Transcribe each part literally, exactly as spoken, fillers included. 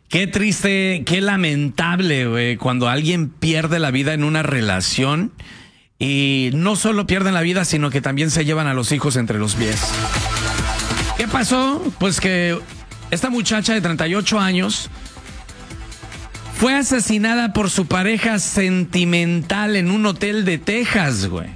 Qué triste, qué lamentable, güey, cuando alguien pierde la vida en una relación y no solo pierden la vida, sino que también se llevan a los hijos entre los pies. ¿Qué pasó? Pues que esta muchacha de treinta y ocho años fue asesinada por su pareja sentimental en un hotel de Texas, güey.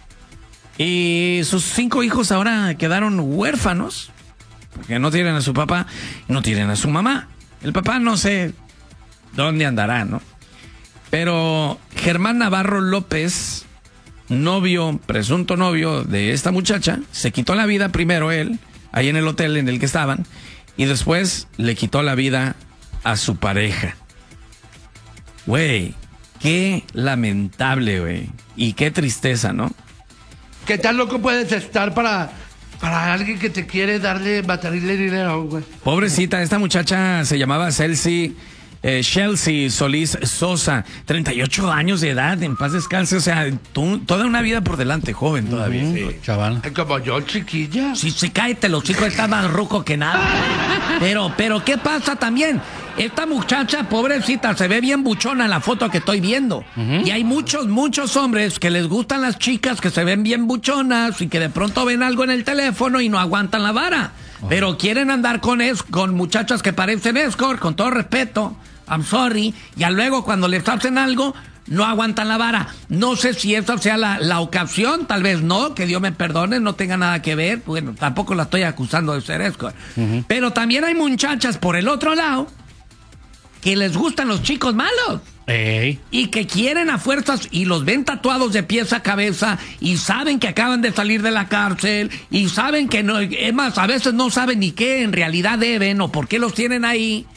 Y sus cinco hijos ahora quedaron huérfanos, porque no tienen a su papá y no tienen a su mamá. El papá no sé dónde andará, ¿no? Pero Germán Navarro López, novio, presunto novio de esta muchacha, se quitó la vida primero él, ahí en el hotel en el que estaban, y después le quitó la vida a su pareja. Güey, qué lamentable, güey. Y qué tristeza, ¿no? ¿Qué tan loco puedes estar para, para alguien que te quiere darle, batallarle dinero, güey? Pobrecita, esta muchacha se llamaba Chelsea, eh, Chelsea Solís Sosa, treinta y ocho años de edad, en paz descanse, o sea, tú, toda una vida por delante, joven todavía. Uh-huh. Sí. Chaval. Como yo, chiquilla. Sí, sí, cállate, los chicos están más rucos que nada. Pero, pero, ¿qué pasa también? Esta muchacha, pobrecita, se ve bien buchona en la foto que estoy viendo. Uh-huh. Y hay muchos, muchos hombres que les gustan las chicas que se ven bien buchonas y que de pronto ven algo en el teléfono y no aguantan la vara. Uh-huh. Pero quieren andar con, es, con muchachas que parecen escort, con todo respeto. I'm sorry. Y luego cuando les hacen algo, no aguantan la vara. No sé si esa sea la, la ocasión, tal vez no, que Dios me perdone, no tenga nada que ver. Bueno, tampoco la estoy acusando de ser escort. Uh-huh. Pero también hay muchachas por el otro lado que les gustan los chicos malos. Ey. Y que quieren a fuerzas y los ven tatuados de pies a cabeza y saben que acaban de salir de la cárcel y saben que no, es más, a veces no saben ni qué en realidad deben o por qué los tienen ahí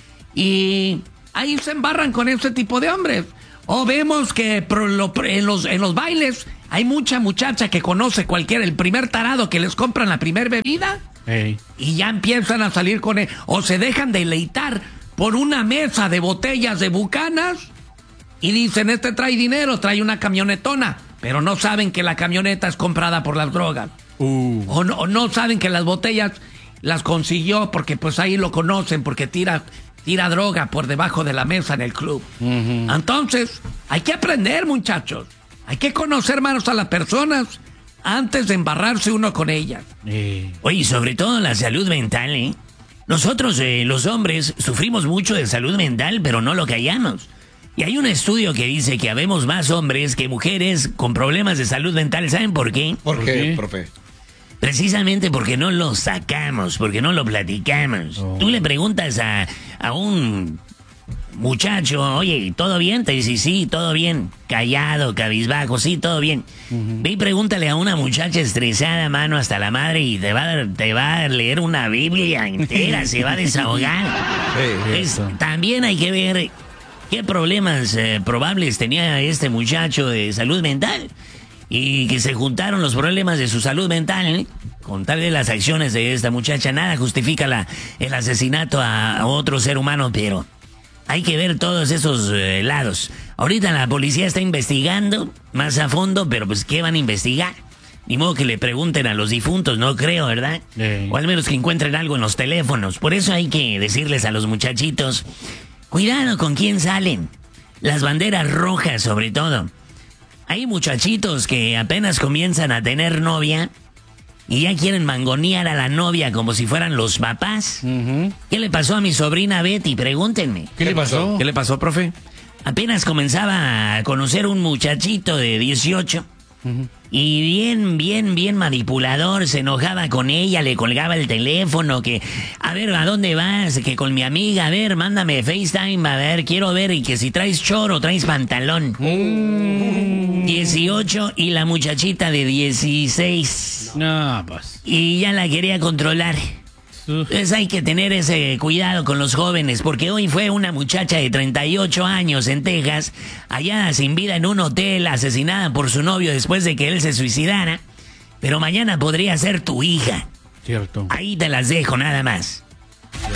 y ahí se embarran con ese tipo de hombres. O vemos que pro, lo, en, los, en los bailes hay mucha muchacha que conoce cualquiera, el primer tarado que les compran la primer bebida. Ey. Y ya empiezan a salir con él o se dejan deleitar por una mesa de botellas de Bucanas y dicen, este trae dinero, trae una camionetona, pero no saben que la camioneta es comprada por las drogas. Uh. O, no, o no saben que las botellas las consiguió porque pues ahí lo conocen, porque tira, tira droga por debajo de la mesa en el club. Uh-huh. Entonces, hay que aprender, muchachos. Hay que conocer más a las personas antes de embarrarse uno con ellas. Eh. Oye, sobre todo la salud mental, ¿eh? Nosotros, eh, los hombres, sufrimos mucho de salud mental, pero no lo callamos. Y hay un estudio que dice que habemos más hombres que mujeres con problemas de salud mental. ¿Saben por qué? ¿Por qué, profe? Precisamente porque no lo sacamos, porque no lo platicamos. Oh. Tú le preguntas a, a un muchacho, oye, ¿todo bien? Te dice, sí, todo bien. Callado, cabizbajo, sí, todo bien. Uh-huh. Ve y pregúntale a una muchacha estresada, mano, hasta la madre, y te va, te va a leer una Biblia entera, se va a desahogar. Sí, es, también hay que ver qué problemas eh, probables tenía este muchacho de salud mental. Y que se juntaron los problemas de su salud mental, ¿eh? Con tal de las acciones de esta muchacha. Nada justifica la, el asesinato a, a otro ser humano, pero hay que ver todos esos eh, lados. Ahorita la policía está investigando más a fondo, pero pues ¿qué van a investigar? Ni modo que le pregunten a los difuntos, no creo, ¿verdad? Sí. O al menos que encuentren algo en los teléfonos. Por eso hay que decirles a los muchachitos, cuidado con quién salen. Las banderas rojas, sobre todo. Hay muchachitos que apenas comienzan a tener novia y ya quieren mangonear a la novia como si fueran los papás. Uh-huh. ¿Qué le pasó a mi sobrina Betty? Pregúntenme. ¿Qué le pasó? ¿Qué le pasó, profe? Apenas comenzaba a conocer un muchachito de dieciocho. Uh-huh. Y bien, bien, bien manipulador, se enojaba con ella, le colgaba el teléfono, que, a ver, ¿a dónde vas? Que con mi amiga, a ver, mándame FaceTime, a ver, quiero ver, y que si traes choro, traes pantalón. Uh. dieciocho y la muchachita de dieciséis. No, pues. Y ya la quería controlar. Entonces hay que tener ese cuidado con los jóvenes, porque hoy fue una muchacha de treinta y ocho años en Texas, hallada sin vida en un hotel, asesinada por su novio después de que él se suicidara, pero mañana podría ser tu hija. Cierto. Ahí te las dejo, nada más.